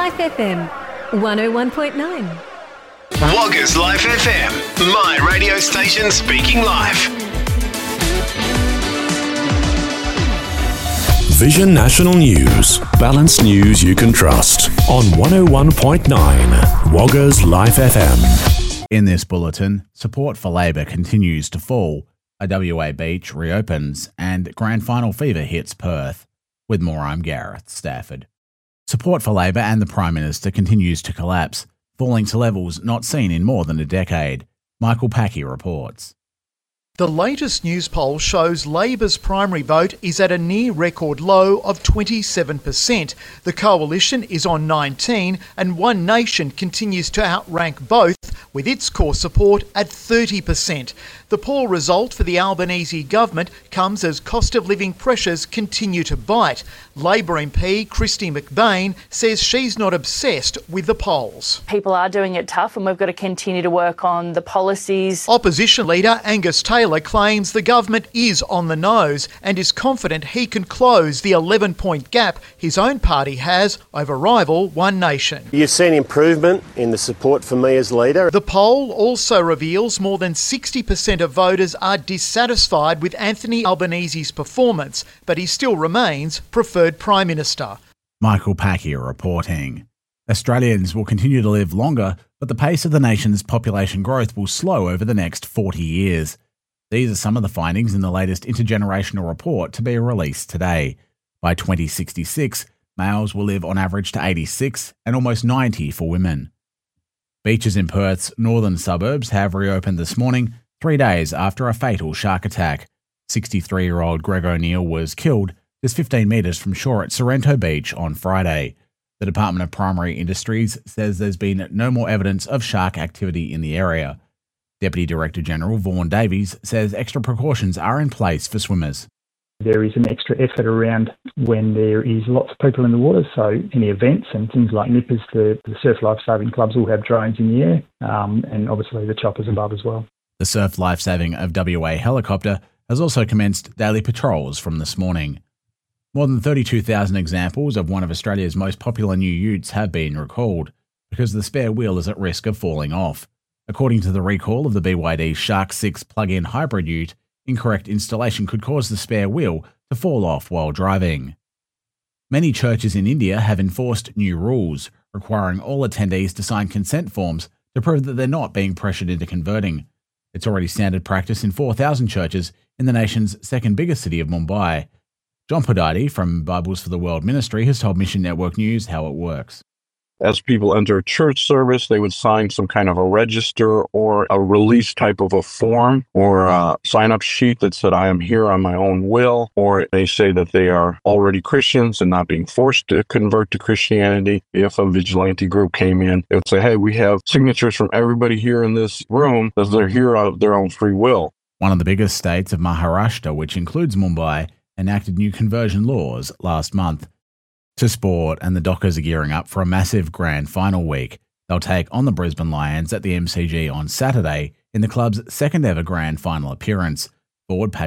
Life FM 101.9. Woggers Life FM, my radio station speaking live. Vision National News, balanced news you can trust on 101.9 Woggers Life FM. In this bulletin, support for Labor continues to fall, a WA beach reopens, and grand final fever hits Perth. With more, I'm Gareth Stafford. Support for Labor and the Prime Minister continues to collapse, falling to levels not seen in more than a decade. Michael Packey reports. The latest news poll shows Labor's primary vote is at a near record low of 27%. The coalition is on 19% and One Nation continues to outrank both with its core support at 30%. The poll result for the Albanese government comes as cost of living pressures continue to bite. Labor MP Kristy McBain says she's not obsessed with the polls. People are doing it tough and we've got to continue to work on the policies. Opposition leader Angus Taylor claims the government is on the nose and is confident he can close the 11-point gap his own party has over rival One Nation. You've seen improvement in the support for me as leader. The poll also reveals more than 60% of voters are dissatisfied with Anthony Albanese's performance, but he still remains preferred Prime Minister. Michael Packey reporting. Australians will continue to live longer, but the pace of the nation's population growth will slow over the next 40 years. These are some of the findings in the latest intergenerational report to be released today. By 2066, males will live on average to 86 and almost 90 for women. Beaches in Perth's northern suburbs have reopened this morning, 3 days after a fatal shark attack. 63-year-old Greg O'Neill was killed just 15 metres from shore at Sorrento Beach on Friday. The Department of Primary Industries says there's been no more evidence of shark activity in the area. Deputy Director General Vaughan Davies says extra precautions are in place for swimmers. There is an extra effort around when there is lots of people in the water, so any events and things like nippers, the surf lifesaving clubs will have drones in the air, and obviously the choppers above as well. The Surf Lifesaving of WA helicopter has also commenced daily patrols from this morning. More than 32,000 examples of one of Australia's most popular new utes have been recalled because the spare wheel is at risk of falling off. According to the recall of the BYD Shark 6 plug-in hybrid ute, incorrect installation could cause the spare wheel to fall off while driving. Many churches in India have enforced new rules, requiring all attendees to sign consent forms to prove that they're not being pressured into converting. It's already standard practice in 4,000 churches in the nation's second biggest city of Mumbai. John Podati from Bibles for the World Ministry has told Mission Network News how it works. As people enter a church service, they would sign some kind of a register or a release type of a form or a sign-up sheet that said, I am here on my own will, or they say that they are already Christians and not being forced to convert to Christianity. If a vigilante group came in, it would say, hey, we have signatures from everybody here in this room that they're here out of their own free will. One of the biggest states of Maharashtra, which includes Mumbai, enacted new conversion laws last month. To sport, and the Dockers are gearing up for a massive grand final week. They'll take on the Brisbane Lions at the MCG on Saturday in the club's second ever grand final appearance. Forward